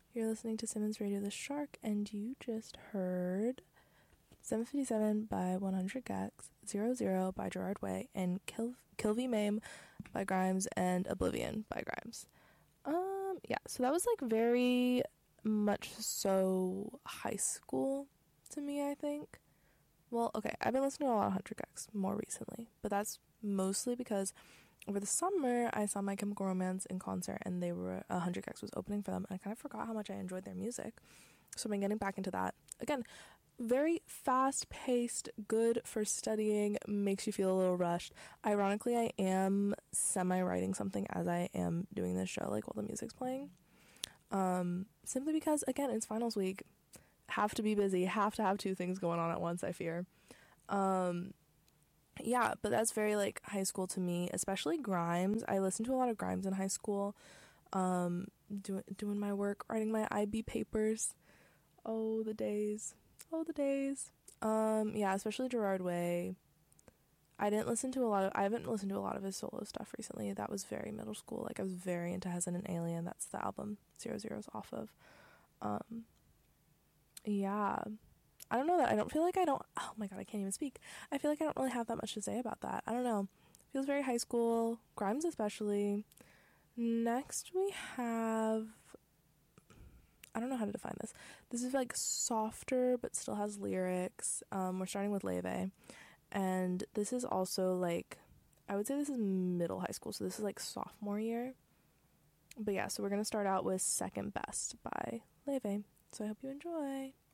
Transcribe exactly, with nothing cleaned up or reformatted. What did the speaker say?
You're listening to Simmons Radio The Shark, and you just heard seven fifty-seven by one hundred Gex, Zero Zero by Gerard Way, and Kill Kill V Mame by Grimes, and Oblivion by Grimes. Um, yeah, so that was like very much so high school to me, I think. Well, okay, I've been listening to a lot of one hundred Gex more recently, but that's mostly because over the summer I saw My Chemical Romance in concert, and they were one hundred Gex was opening for them, and I kind of forgot how much I enjoyed their music. So I've been getting back into that. Again, very fast-paced, good for studying, makes you feel a little rushed. Ironically, I am semi-writing something as I am doing this show, like while the music's playing. Um, simply because, again, it's finals week. Have to be busy, have to have two things going on at once, I fear. Um, yeah, but that's very, like, high school to me, especially Grimes. I listened to a lot of Grimes in high school, um, do, doing my work, writing my I B papers. Oh, the days. Oh, the days. Um, yeah, especially Gerard Way. I didn't listen to a lot of, I haven't listened to a lot of his solo stuff recently. That was very middle school. Like, I was very into Hesitant Alien. That's the album Zero Zero's off of. Um, yeah. I don't know that. I don't feel like I don't, oh my god, I can't even speak. I feel like I don't really have that much to say about that. I don't know. Feels very high school. Grimes especially. Next we have, I don't know how to define this. This is like softer, but still has lyrics. Um, we're starting with Leve. And this is also like, I would say this is middle high school. So this is like sophomore year. But yeah, so we're going to start out with Second Best by Leve. So I hope you enjoy.